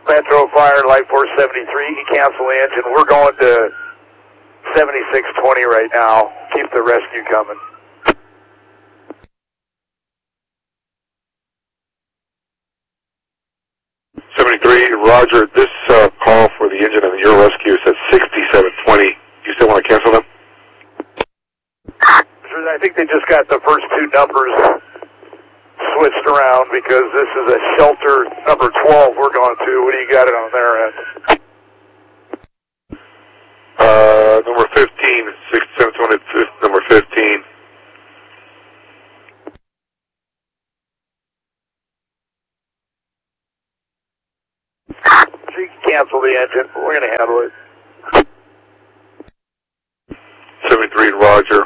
Metro Fire, Light Force 73, you can cancel the engine. We're going to 7620 right now. Keep the rescue coming. 73, Roger. This call for the engine of your rescue says 6720. You still want to cancel them? I think they just got the first two numbers switched around because this is a shelter number 12 we're going to. What do you got it on their end? Number 15, 6720, number 15. So you can cancel the engine. We're going to handle it. 73, Roger.